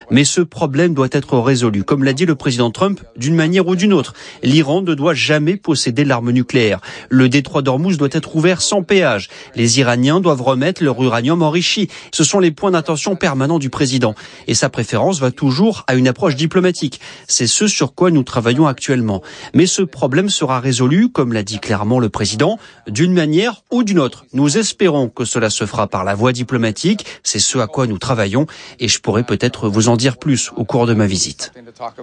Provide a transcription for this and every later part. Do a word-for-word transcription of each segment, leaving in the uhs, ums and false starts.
Mais ce problème doit être résolu. Comme l'a dit le président Trump, d'une manière ou d'une autre, l'Iran ne doit jamais posséder l'arme nucléaire. Le détroit d'Ormuz doit être ouvert sans péage. Les Iraniens doivent remettre leur uranium enrichi. Ce sont les points d'attention permanents du président. Et sa préférence va toujours à une approche diplomatique. C'est ce sur quoi nous travaillons actuellement. Mais ce problème sera résolu, comme l'a dit clairement le président, d'une manière ou d'une autre. Nous espérons que cela se fera par la voie diplomatique. C'est ce à quoi nous travaillons. Et je pourrais peut-être vous en dire plus au cours de ma visite.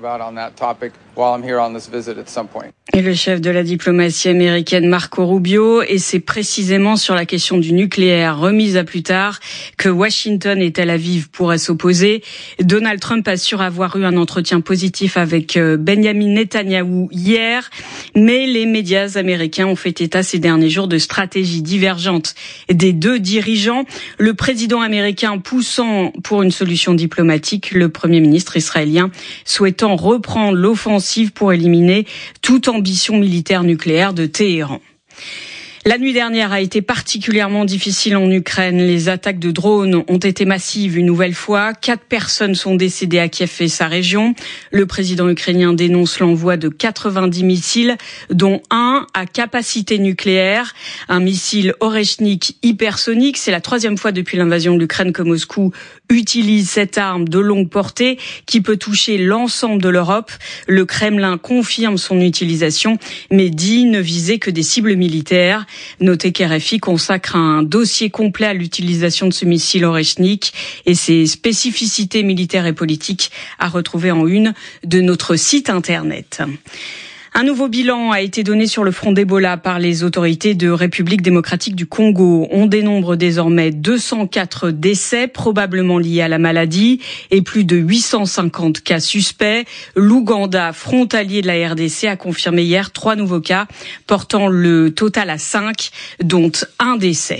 Et le chef de la diplomatie américaine, Marco Rubio, et c'est précisément sur la question du nucléaire remise à plus tard que Washington et Tel Aviv pourraient s'opposer. Donald Trump assure avoir eu un entretien positif avec Benjamin Netanyahou hier, mais les médias américains ont fait état ces derniers jours de stratégies divergentes des deux dirigeants. Le président américain poussant pour une solution diplomatique, le premier ministre israélien souhaitant reprendre l'offensive pour éliminer toute ambition militaire nucléaire de Téhéran. La nuit dernière a été particulièrement difficile en Ukraine. Les attaques de drones ont été massives une nouvelle fois. Quatre personnes sont décédées à Kiev et sa région. Le président ukrainien dénonce l'envoi de quatre-vingt-dix missiles, dont un à capacité nucléaire. Un missile Oreshnik hypersonique. C'est la troisième fois depuis l'invasion de l'Ukraine que Moscou utilise cette arme de longue portée qui peut toucher l'ensemble de l'Europe. Le Kremlin confirme son utilisation, mais dit ne viser que des cibles militaires. Notez qu'R F I consacre un dossier complet à l'utilisation de ce missile Oreshnik et ses spécificités militaires et politiques à retrouver en une de notre site internet. Un nouveau bilan a été donné sur le front d'Ebola par les autorités de République démocratique du Congo. On dénombre désormais deux cent quatre décès probablement liés à la maladie et plus de huit cent cinquante cas suspects. L'Ouganda, frontalier de la R D C, a confirmé hier trois nouveaux cas, portant le total à cinq, dont un décès.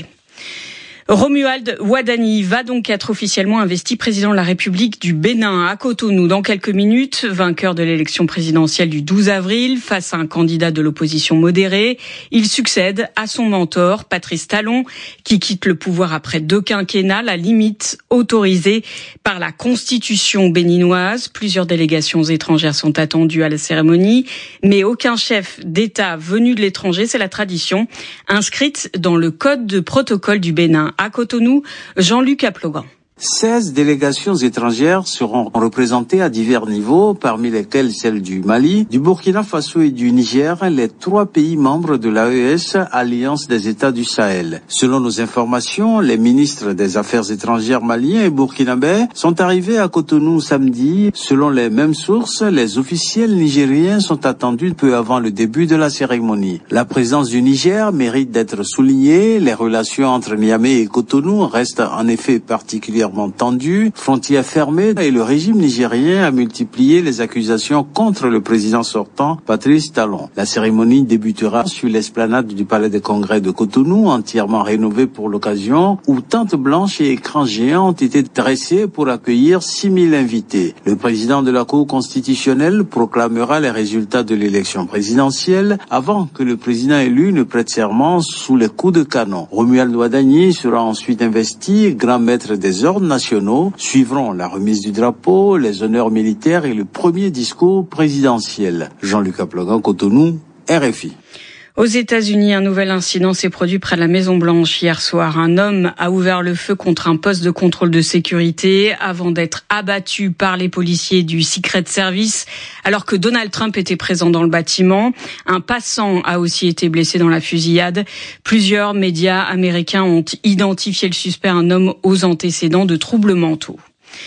Romuald Wadani va donc être officiellement investi président de la République du Bénin à Cotonou dans quelques minutes, vainqueur de l'élection présidentielle du douze avril face à un candidat de l'opposition modérée. Il succède à son mentor, Patrice Talon, qui quitte le pouvoir après deux quinquennats, la limite autorisée par la Constitution béninoise. Plusieurs délégations étrangères sont attendues à la cérémonie, mais aucun chef d'État venu de l'étranger, c'est la tradition inscrite dans le Code de protocole du Bénin. À Cotonou, Jean-Luc Aplogan. seize délégations étrangères seront représentées à divers niveaux, parmi lesquelles celles du Mali, du Burkina Faso et du Niger, les trois pays membres de l'A E S, Alliance des États du Sahel. Selon nos informations, les ministres des Affaires étrangères maliens et burkinabés sont arrivés à Cotonou samedi. Selon les mêmes sources, les officiels nigériens sont attendus peu avant le début de la cérémonie. La présence du Niger mérite d'être soulignée. Les relations entre Niamey et Cotonou restent en effet particulièrement tendu, frontières fermées, et le régime nigérien a multiplié les accusations contre le président sortant, Patrice Talon. La cérémonie débutera sur l'esplanade du Palais des Congrès de Cotonou, entièrement rénovée pour l'occasion, où tentes blanches et écrans géants ont été dressés pour accueillir six mille invités. Le président de la Cour constitutionnelle proclamera les résultats de l'élection présidentielle avant que le président élu ne prête serment sous les coups de canon. Romuald Wadani sera ensuite investi grand maître des ordres nationaux. Suivront la remise du drapeau, les honneurs militaires et le premier discours présidentiel. Jean-Luc Aplogan, Cotonou, R F I. Aux États-Unis, un nouvel incident s'est produit près de la Maison-Blanche hier soir. Un homme a ouvert le feu contre un poste de contrôle de sécurité avant d'être abattu par les policiers du Secret Service alors que Donald Trump était présent dans le bâtiment. Un passant a aussi été blessé dans la fusillade. Plusieurs médias américains ont identifié le suspect, un homme aux antécédents de troubles mentaux.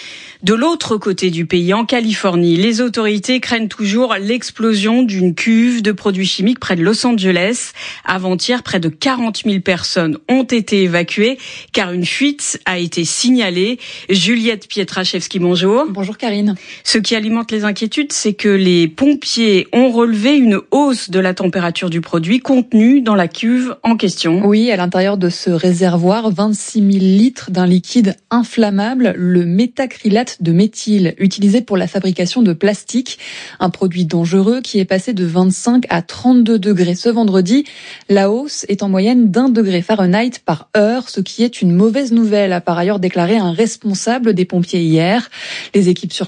De l'autre côté du pays, en Californie, les autorités craignent toujours l'explosion d'une cuve de produits chimiques près de Los Angeles. Avant-hier, près de quarante mille personnes ont été évacuées car une fuite a été signalée. Juliette Pietraszewski, bonjour. Bonjour Karine. Ce qui alimente les inquiétudes, c'est que les pompiers ont relevé une hausse de la température du produit contenu dans la cuve en question. Oui, à l'intérieur de ce réservoir, vingt-six mille litres d'un liquide inflammable, le métacrylate de méthyle, utilisé pour la fabrication de plastique, un produit dangereux qui est passé de vingt-cinq à trente-deux degrés ce vendredi. La hausse est en moyenne d'un degré Fahrenheit par heure, ce qui est une mauvaise nouvelle, a par ailleurs déclaré un responsable des pompiers hier. Les équipes sur